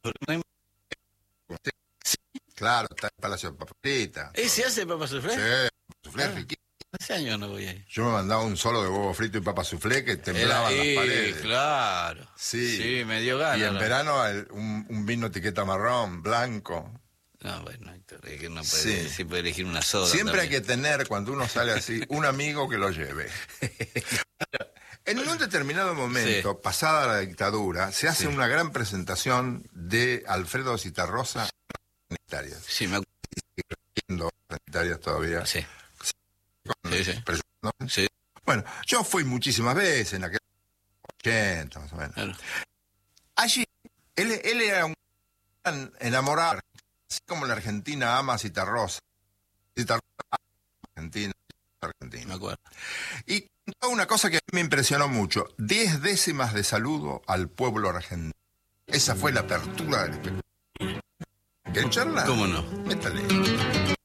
Claro, está el Palacio de Papa Frita. ¿Ese hace papa soufflé? Sí, soufflé riquísimo. Hace años no voy ahí. Yo me mandaba un solo de huevo frito y papa soufflé que temblaban las paredes. Claro. Sí, me dio ganas. Y en verano un vino etiqueta marrón, blanco. No, bueno, es que uno puede, sí puede elegir una soda. Siempre también. hay que tener, cuando uno sale así, un amigo que lo lleve. En un determinado momento, pasada la dictadura, se hace una gran presentación de Alfredo Zitarrosa sanitarias. Sí, me Haciendo sanitarias todavía. Sí. ¿No? Sí. Bueno, yo fui muchísimas veces, en aquel 80 más o menos. Claro. Allí, él era un gran enamorado, así como la Argentina ama a Zitarrosa. Zitarrosa ama a Argentina. Me acuerdo. Y una cosa que a mí me impresionó mucho, 10 décimas de saludo al pueblo argentino. Esa fue la apertura del espectáculo. ¿Querés charla? ¿Cómo no? Métale.